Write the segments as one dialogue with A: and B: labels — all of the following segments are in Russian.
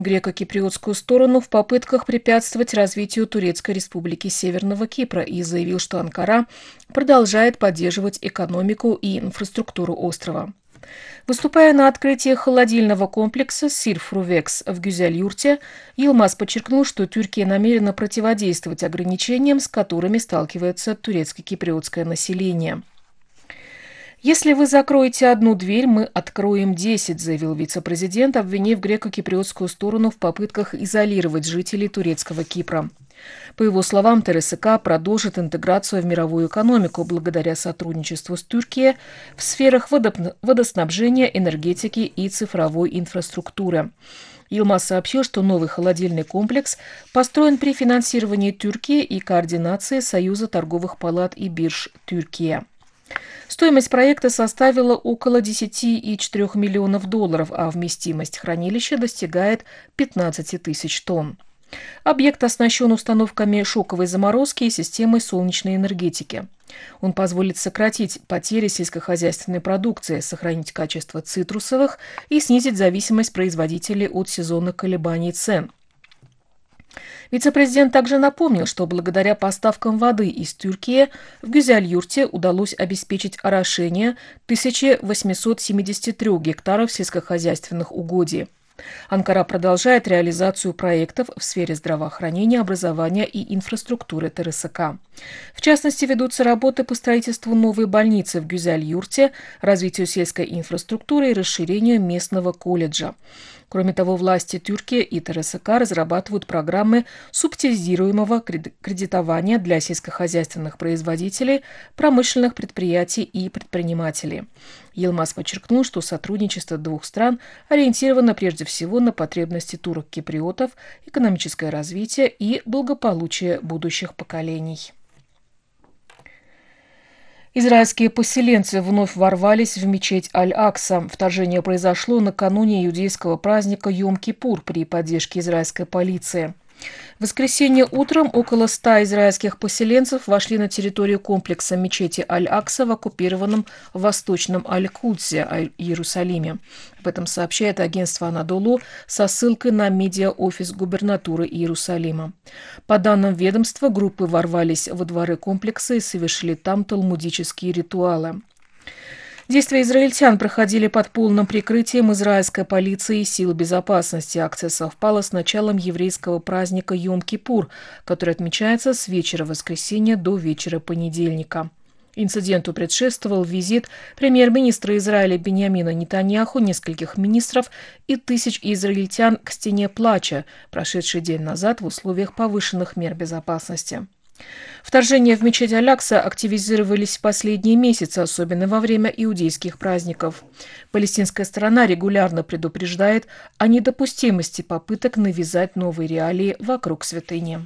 A: греко-киприотскую сторону в попытках препятствовать развитию Турецкой республики Северного Кипра и заявил, что Анкара продолжает поддерживать экономику и инфраструктуру острова. Выступая на открытии холодильного комплекса «Сирфрувекс» в Гюзель-Юрте, Йылмаз подчеркнул, что Тюркия намерена противодействовать ограничениям, с которыми сталкивается турецко-киприотское население. «Если вы закроете одну дверь, мы откроем 10», заявил вице-президент, обвинив греко-киприотскую сторону в попытках изолировать жителей турецкого Кипра. По его словам, ТРСК продолжит интеграцию в мировую экономику благодаря сотрудничеству с Турцией в сферах водоснабжения, энергетики и цифровой инфраструктуры. Йылмаз сообщил, что новый холодильный комплекс построен при финансировании Турции и координации Союза торговых палат и бирж Турция. Стоимость проекта составила около 10,4 миллионов долларов, а вместимость хранилища достигает 15 тысяч тонн. Объект оснащен установками шоковой заморозки и системой солнечной энергетики. Он позволит сократить потери сельскохозяйственной продукции, сохранить качество цитрусовых и снизить зависимость производителей от сезонных колебаний цен. Вице-президент также напомнил, что благодаря поставкам воды из Турции в Гюзель-Юрте удалось обеспечить орошение 1873 гектаров сельскохозяйственных угодий. Анкара продолжает реализацию проектов в сфере здравоохранения, образования и инфраструктуры ТРСК. В частности, ведутся работы по строительству новой больницы в Гюзель-Юрте, развитию сельской инфраструктуры и расширению местного колледжа. Кроме того, власти Турции и ТРСК разрабатывают программы субсидируемого кредитования для сельскохозяйственных производителей, промышленных предприятий и предпринимателей. Йылмаз подчеркнул, что сотрудничество двух стран ориентировано прежде всего на потребности турок-киприотов, экономическое развитие и благополучие будущих поколений. Израильские поселенцы вновь ворвались в мечеть Аль-Акса. Вторжение произошло накануне иудейского праздника Йом-Кипур при поддержке израильской полиции. В воскресенье утром около 100 израильских поселенцев вошли на территорию комплекса мечети Аль-Акса в оккупированном восточном Аль-Кудсе, Иерусалиме. Об этом сообщает агентство «Анадолу» со ссылкой на медиа-офис губернатуры Иерусалима. По данным ведомства, группы ворвались во дворы комплекса и совершили там талмудические ритуалы. Действия израильтян проходили под полным прикрытием израильской полиции и сил безопасности. Акция совпала с началом еврейского праздника Йом-Кипур, который отмечается с вечера воскресенья до вечера понедельника. Инциденту предшествовал визит премьер-министра Израиля Биньямина Нетаньяху, нескольких министров и тысяч израильтян к стене плача, прошедший день назад в условиях повышенных мер безопасности. Вторжения в мечеть Аль-Акса активизировались в последние месяцы, особенно во время иудейских праздников. Палестинская сторона регулярно предупреждает о недопустимости попыток навязать новые реалии вокруг святыни.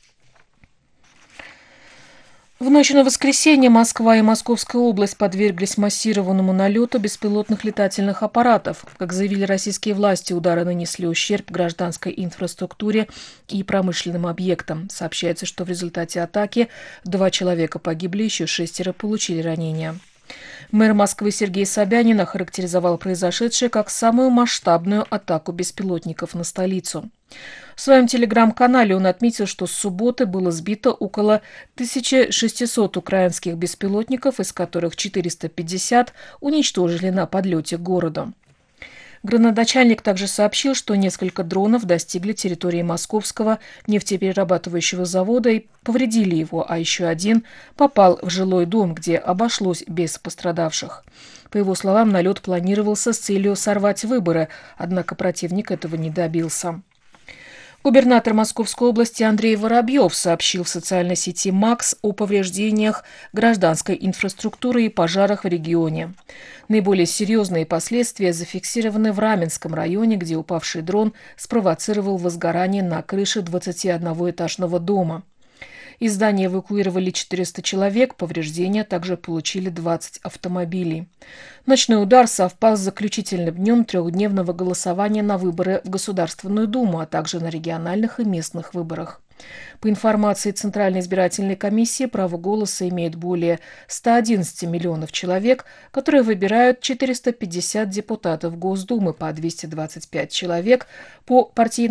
A: В ночь на воскресенье Москва и Московская область подверглись массированному налету беспилотных летательных аппаратов. Как заявили российские власти, удары нанесли ущерб гражданской инфраструктуре и промышленным объектам. Сообщается, что в результате атаки 2 человека погибли, еще 6 получили ранения. Мэр Москвы Сергей Собянин охарактеризовал произошедшее как самую масштабную атаку беспилотников на столицу. В своем телеграм-канале он отметил, что с субботы было сбито около 1600 украинских беспилотников, из которых 450 уничтожили на подлете к городу. Градоначальник также сообщил, что несколько дронов достигли территории Московского нефтеперерабатывающего завода и повредили его, а еще один попал в жилой дом, где обошлось без пострадавших. По его словам, налет планировался с целью сорвать выборы, однако противник этого не добился. Губернатор Московской области Андрей Воробьев сообщил в социальной сети МАКС о повреждениях гражданской инфраструктуры и пожарах в регионе. Наиболее серьезные последствия зафиксированы в Раменском районе, где упавший дрон спровоцировал возгорание на крыше 21-этажного дома. Из здания эвакуировали 400 человек, повреждения также получили 20 автомобилей. Ночной удар совпал с заключительным днем 3-дневного голосования на выборы в Государственную Думу, а также на региональных и местных выборах. По информации Центральной избирательной комиссии, право голоса имеет более 111 миллионов человек, которые выбирают 450 депутатов Госдумы, по 225 человек по партийным